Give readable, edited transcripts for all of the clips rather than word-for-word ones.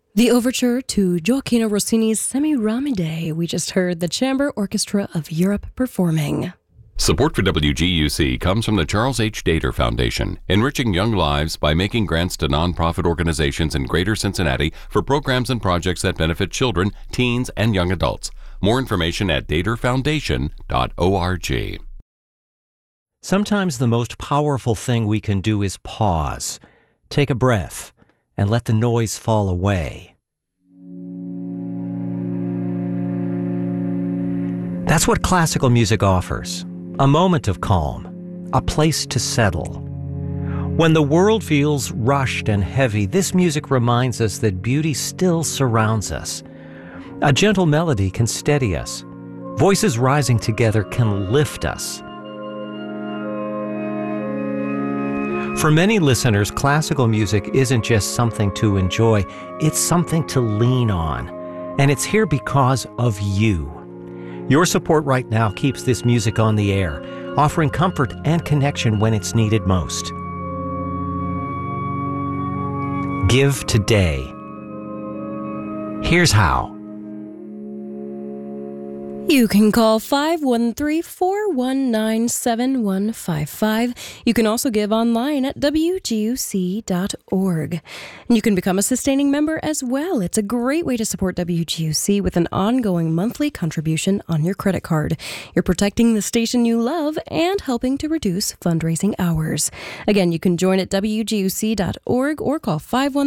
The overture to Gioacchino Rossini's Semiramide. We just heard the Chamber Orchestra of Europe performing. Support for WGUC comes from the Charles H. Dater Foundation, enriching young lives by making grants to nonprofit organizations in Greater Cincinnati for programs and projects that benefit children, teens, and young adults. More information at daterfoundation.org. Sometimes the most powerful thing we can do is pause, take a breath, and let the noise fall away. That's what classical music offers. A moment of calm, a place to settle. When the world feels rushed and heavy, this music reminds us that beauty still surrounds us. A gentle melody can steady us. Voices rising together can lift us. For many listeners, classical music isn't just something to enjoy, it's something to lean on. And it's here because of you. Your support right now keeps this music on the air, offering comfort and connection when it's needed most. Give today. Here's how. You can call 513-419-7155. You can also give online at WGUC.org. And you can become a sustaining member as well. It's a great way to support WGUC with an ongoing monthly contribution on your credit card. You're protecting the station you love and helping to reduce fundraising hours. Again, you can join at WGUC.org or call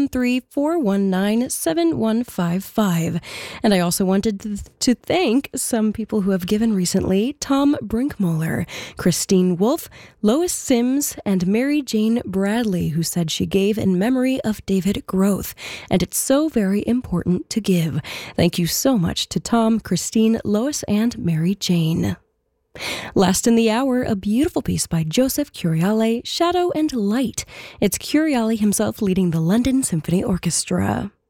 513-419-7155. And I also wanted to thank some people who have given recently: Tom Brinkmuller, Christine Wolf, Lois Sims, and Mary Jane Bradley, who said she gave in memory of David Groth. And it's so very important to give. Thank you so much to Tom, Christine, Lois, and Mary Jane. Last in the hour, a beautiful piece by Joseph Curiale, Shadow and Light. It's Curiale himself leading the London Symphony Orchestra.